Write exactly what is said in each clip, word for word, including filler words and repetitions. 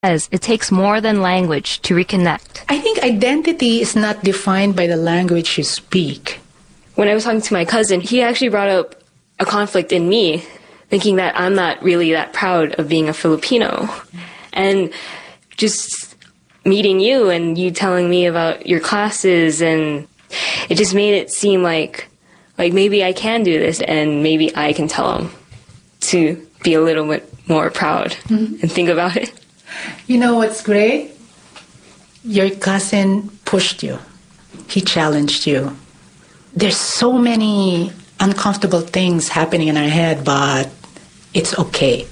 says it takes more than language to reconnect. I think identity is not defined by the language you speak. When I was talking to my cousin, he actually brought up a conflict in me, thinking that I'm not really that proud of being a Filipino. And just meeting you and you telling me about your classes, and it just made it seem like like maybe I can do this and maybe I can tell him to be a little bit more proud mm-hmm. and think about it. You know what's great? Your cousin pushed you. He challenged you. There's so many uncomfortable things happening in our head, but it's okay.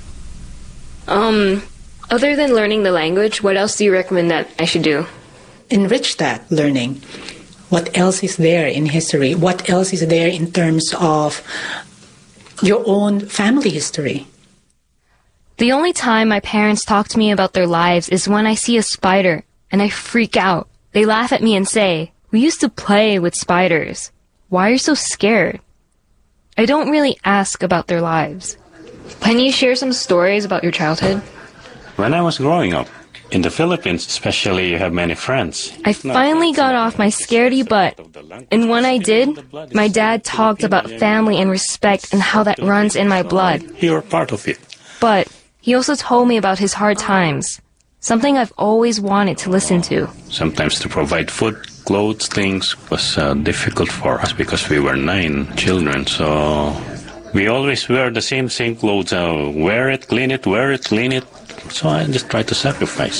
Um, other than learning the language, what else do you recommend that I should do? Enrich that learning. What else is there in history? What else is there in terms of your own family history? The only time my parents talk to me about their lives is when I see a spider and I freak out. They laugh at me and say, "We used to play with spiders. Why are you so scared?" I don't really ask about their lives. Can you share some stories about your childhood? When I was growing up, in the Philippines especially, you have many friends. I finally got off my scaredy butt, and when I did, my dad talked about family and respect and how that runs in my blood. You're part of it. But he also told me about his hard times, something I've always wanted to listen to. Sometimes to provide food, clothes, things was uh, difficult for us because we were nine children, so we always wear the same same clothes. Uh, wear it, clean it, wear it, clean it. So I just try to sacrifice.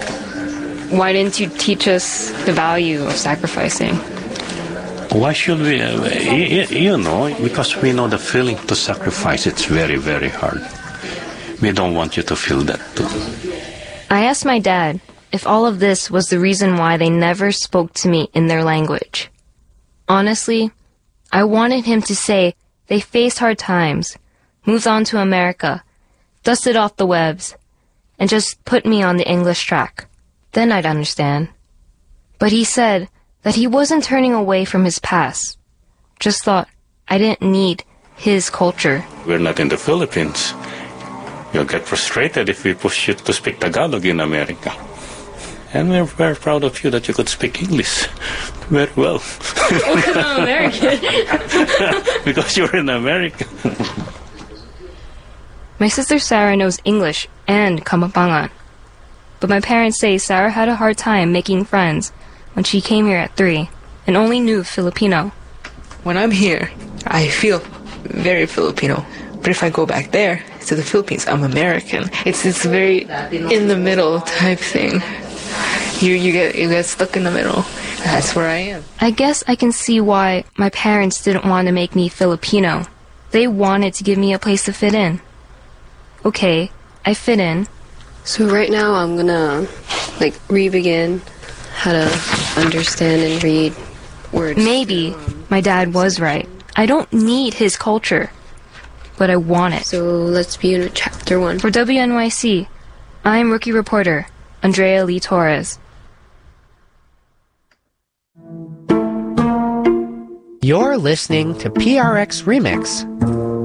Why didn't you teach us the value of sacrificing? Why should we? Uh, you, you know, because we know the feeling to sacrifice. It's very, very hard. We don't want you to feel that too. I asked my dad if all of this was the reason why they never spoke to me in their language. Honestly, I wanted him to say they faced hard times, moved on to America, dusted off the webs, and just put me on the English track. Then I'd understand. But he said that he wasn't turning away from his past. Just thought I didn't need his culture. We're not in the Philippines. You'll get frustrated if we push you to speak Tagalog in America. And we're very proud of you that you could speak English very well. Because I'm American. Because you're in America. My sister Sarah knows English and Kamapangan. But my parents say Sarah had a hard time making friends when she came here at three and only knew Filipino. When I'm here, I feel very Filipino. But if I go back there to the Philippines, I'm American. It's this very in the middle type thing. You you get you get stuck in the middle. That's where I am. I guess I can see why my parents didn't want to make me Filipino. They wanted to give me a place to fit in. Okay, I fit in. So right now I'm gonna like re-begin how to understand and read words. Maybe my dad was right. I don't need his culture, but I want it. So let's begin with chapter one. For W N Y C, I'm rookie reporter Andrea Lee Torres. You're listening to P R X Remix,